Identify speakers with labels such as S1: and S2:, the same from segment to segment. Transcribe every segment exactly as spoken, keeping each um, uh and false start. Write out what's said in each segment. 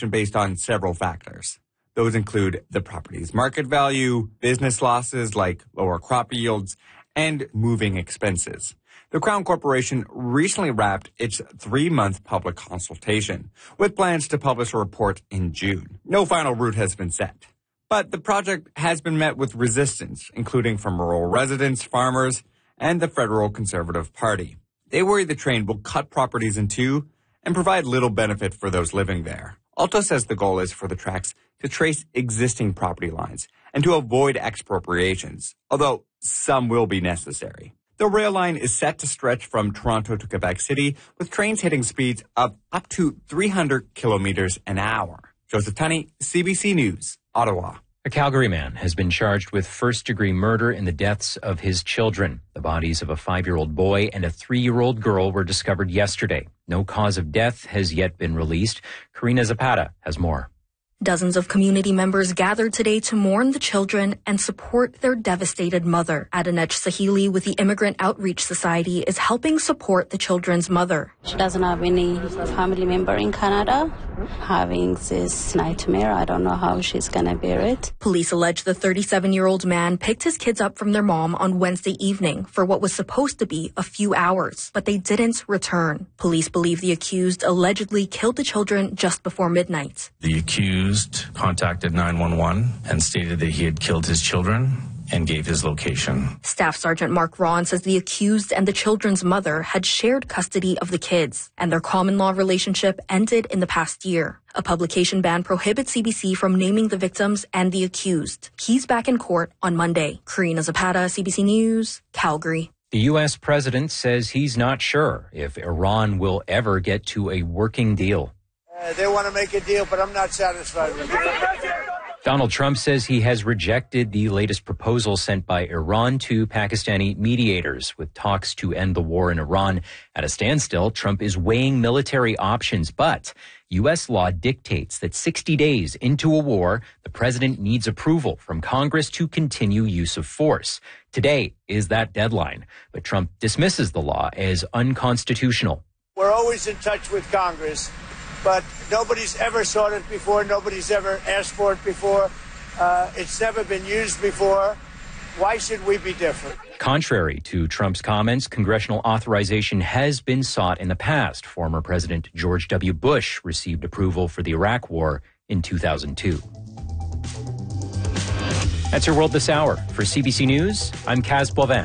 S1: valuation based on several factors. Those include the property's market value, business losses like lower crop yields, and moving expenses. The Crown Corporation recently wrapped its three-month public consultation, with plans to publish a report in June. No final route has been set. But the project has been met with resistance, including from rural residents, farmers, and the Federal Conservative Party. They worry the train will cut properties in two and provide little benefit for those living there. Alto says the goal is for the tracks to trace existing property lines and to avoid expropriations, although some will be necessary. The rail line is set to stretch from Toronto to Quebec City, with trains hitting speeds of up to three hundred kilometers an hour. Joseph Tunney, C B C News, Ottawa.
S2: A Calgary man has been charged with first-degree murder in the deaths of his children. The bodies of a five-year-old boy and a three-year-old girl were discovered yesterday. No cause of death has yet been released. Karina Zapata has more.
S3: Dozens of community members gathered today to mourn the children and support their devastated mother. Adanech Sahili with the Immigrant Outreach Society is helping support the children's mother.
S4: She doesn't have any family member in Canada. Having this nightmare, I don't know how she's going to bear it.
S3: Police allege the thirty-seven-year-old man picked his kids up from their mom on Wednesday evening for what was supposed to be a few hours, but they didn't return. Police believe the accused allegedly killed the children just before midnight.
S5: The accused contacted nine one one and stated that he had killed his children and gave his location.
S3: Staff Sergeant Mark Ron says the accused and the children's mother had shared custody of the kids, and their common law relationship ended in the past year. A publication ban prohibits C B C from naming the victims and the accused. He's back in court on Monday. Karina Zapata, C B C News, Calgary.
S2: The U S president says he's not sure if Iran will ever get to a working deal.
S6: Uh, they want to make a deal, but I'm not satisfied with it.
S2: Donald Trump says he has rejected the latest proposal sent by Iran to Pakistani mediators. With talks to end the war in Iran at a standstill, Trump is weighing military options, but U S law dictates that sixty days into a war, the president needs approval from Congress to continue use of force. Today is that deadline, but Trump dismisses the law as unconstitutional.
S6: We're always in touch with Congress, but nobody's ever sought it before. Nobody's ever asked for it before. Uh, it's never been used before. Why should we be different?
S2: Contrary to Trump's comments, congressional authorization has been sought in the past. Former President George W. Bush received approval for the Iraq War in two thousand two. That's your world this hour. For C B C News, I'm Kaz Boivin.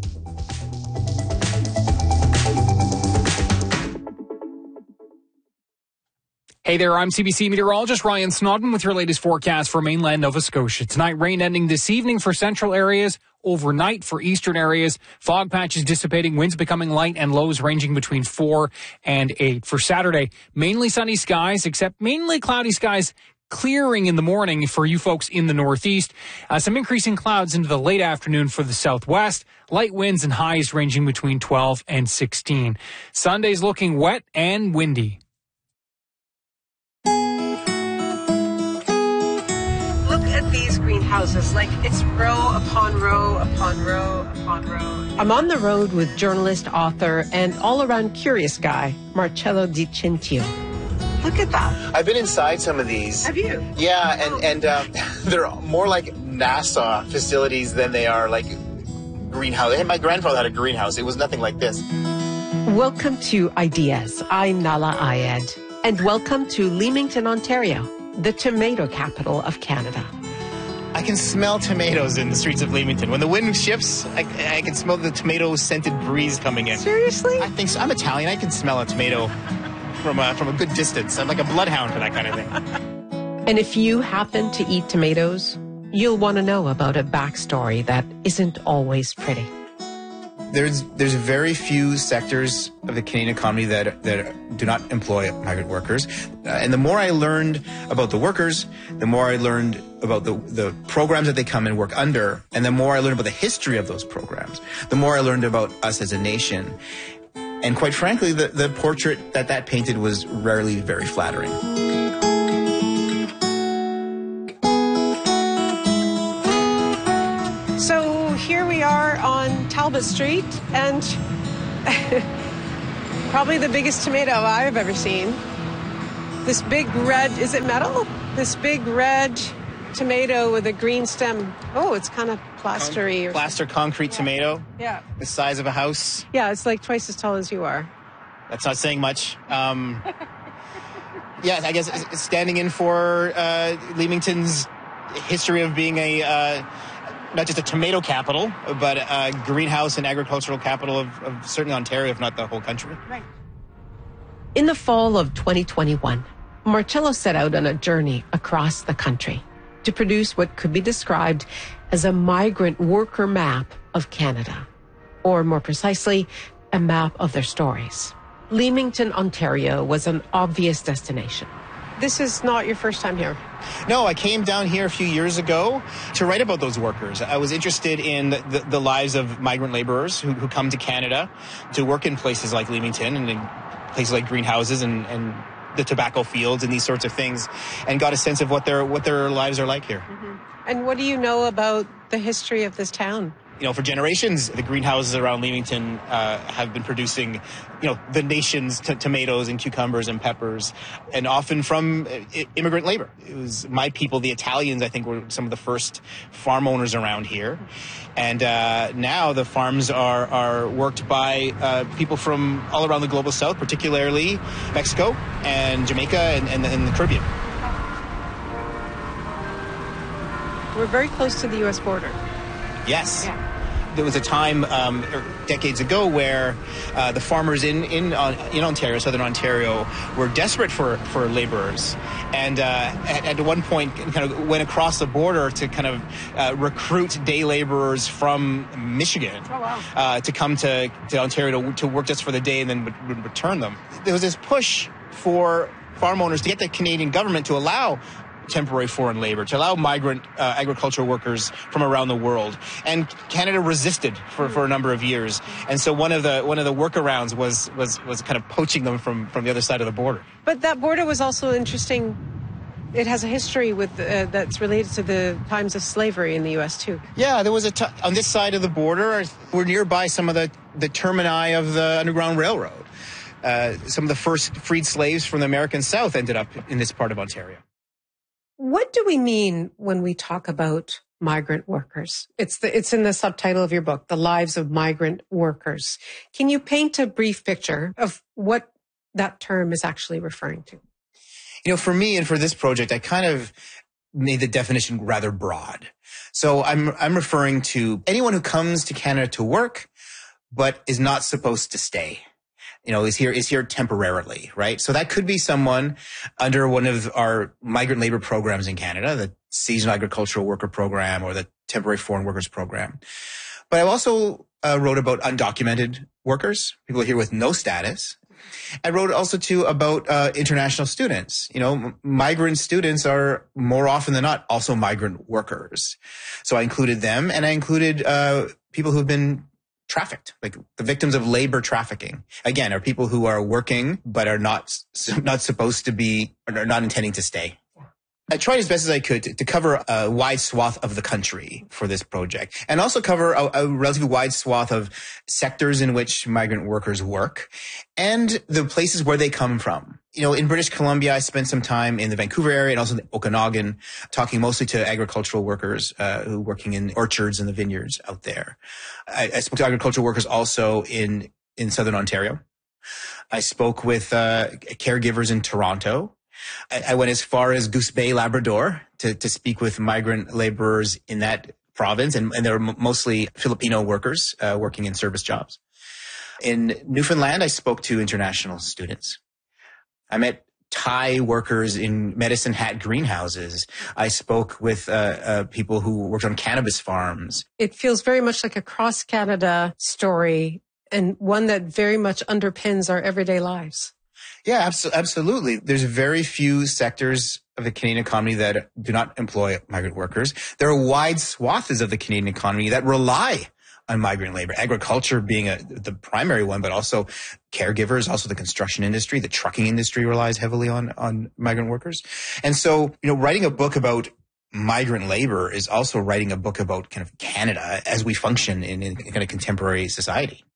S7: Hey there, I'm C B C meteorologist Ryan Snodden with your latest forecast for mainland Nova Scotia. Tonight, rain ending this evening for central areas, overnight for eastern areas, fog patches dissipating, winds becoming light, and lows ranging between four and eight. For Saturday, mainly sunny skies, except mainly cloudy skies clearing in the morning for you folks in the northeast. Uh, some increasing clouds into the late afternoon for the southwest. Light winds and highs ranging between twelve and sixteen. Sunday's looking wet and windy.
S8: Look at these greenhouses, like it's row upon row upon row upon row. I'm on the road with journalist, author, and all-around curious guy, Marcello Di Cincio. Look at that.
S9: I've been inside some of these.
S8: Have you?
S9: Yeah, and, and um, they're more like NASA facilities than they are like greenhouse. Hey, my grandfather had a greenhouse. It was nothing like this.
S8: Welcome to Ideas. I'm Nala Ayed. And welcome to Leamington, Ontario, the tomato capital of Canada.
S9: I can smell tomatoes in the streets of Leamington. When the wind shifts, I, I can smell the tomato-scented breeze coming in.
S8: Seriously?
S9: I think so. I'm Italian. I can smell a tomato from a, from a good distance. I'm like a bloodhound for that kind of thing.
S8: And if you happen to eat tomatoes, you'll want to know about a backstory that isn't always pretty.
S9: There's there's very few sectors of the Canadian economy that that do not employ migrant workers. Uh, and the more I learned about the workers, the more I learned about the, the programs that they come and work under, and the more I learned about the history of those programs, the more I learned about us as a nation. And quite frankly, the, the portrait that that painted was rarely very flattering.
S8: So here we are on Talbot Street, and probably the biggest tomato I've ever seen. This big red, is it metal? This big red tomato with a green stem. Oh, it's kind of plastery. Or
S9: Plaster concrete
S8: yeah.
S9: tomato.
S8: Yeah.
S9: The size of a house.
S8: Yeah, it's like twice as tall as you are.
S9: That's not saying much. Um, yeah, I guess standing in for uh, Leamington's history of being a uh, not just a tomato capital, but a greenhouse and agricultural capital of, of certainly Ontario, if not the whole country.
S8: Right. In the fall of twenty twenty-one, Marcello set out on a journey across the country to produce what could be described as a migrant worker map of Canada, or more precisely, a map of their stories. Leamington, Ontario was an obvious destination. This is not your first time here.
S9: No, I came down here a few years ago to write about those workers. I was interested in the, the lives of migrant laborers who, who come to Canada to work in places like Leamington and in places like greenhouses and, and the tobacco fields and these sorts of things, and got a sense of what their what their lives are like here.
S8: Mm-hmm. And what do you know about the history of this town?
S9: You know, for generations, the greenhouses around Leamington uh, have been producing, you know, the nation's t- tomatoes and cucumbers and peppers, and often from I- immigrant labor. It was my people, the Italians, I think, were some of the first farm owners around here. And uh, now the farms are, are worked by uh, people from all around the global south, particularly Mexico and Jamaica and, and, and the Caribbean.
S8: We're very close to the U S border.
S9: Yes.
S8: Yeah.
S9: There was a time um, decades ago where uh, the farmers in in, uh, in Ontario, southern Ontario, were desperate for, for laborers, and uh, at, at one point kind of went across the border to kind of uh, recruit day laborers from Michigan.
S8: Oh, wow.
S9: uh, to come to, to Ontario to, to work just for the day and then would, would return them. There was this push for farm owners to get the Canadian government to allow temporary foreign labor, to allow migrant uh, agricultural workers from around the world. And Canada resisted for, for a number of years. And so one of the one of the workarounds was was was kind of poaching them from, from the other side of the border.
S8: But that border was also interesting. It has a history with uh, that's related to the times of slavery in the U S too.
S9: Yeah, there was a t- on this side of the border, we're nearby some of the, the termini of the Underground Railroad. Uh, some of the first freed slaves from the American South ended up in this part of Ontario.
S8: What do we mean when we talk about migrant workers? It's the, it's in the subtitle of your book, The Lives of Migrant Workers. Can you paint a brief picture of what that term is actually referring to?
S9: You know, for me and for this project, I kind of made the definition rather broad. So I'm I'm referring to anyone who comes to Canada to work, but is not supposed to stay. You know, is here, is here temporarily, right? So that could be someone under one of our migrant labor programs in Canada, the Seasonal Agricultural Worker Program or the Temporary Foreign Workers Program. But I also uh, wrote about undocumented workers, people here with no status. I wrote also too about uh, international students. You know, m- migrant students are more often than not also migrant workers. So I included them, and I included uh, people who've been trafficked, like the victims of labor trafficking. Again, are people who are working but are not not supposed to be, or are not intending to stay. I tried as best as I could to, to cover a wide swath of the country for this project, and also cover a, a relatively wide swath of sectors in which migrant workers work and the places where they come from. You know, in British Columbia, I spent some time in the Vancouver area and also in the Okanagan, talking mostly to agricultural workers uh, who are working in orchards and the vineyards out there. I, I spoke to agricultural workers also in, in southern Ontario. I spoke with uh, caregivers in Toronto. I, I went as far as Goose Bay, Labrador, to, to speak with migrant laborers in that province, and, and they were m- mostly Filipino workers uh, working in service jobs. In Newfoundland, I spoke to international students. I met Thai workers in Medicine Hat greenhouses. I spoke with uh, uh, people who worked on cannabis farms.
S8: It feels very much like a cross-Canada story, and one that very much underpins our everyday lives.
S9: Yeah, abso- absolutely. There's very few sectors of the Canadian economy that do not employ migrant workers. There are wide swaths of the Canadian economy that rely on migrant labor, agriculture being a, the primary one, but also caregivers, also the construction industry, the trucking industry relies heavily on, on migrant workers. And so, you know, writing a book about migrant labor is also writing a book about kind of Canada as we function in, in kind of contemporary society.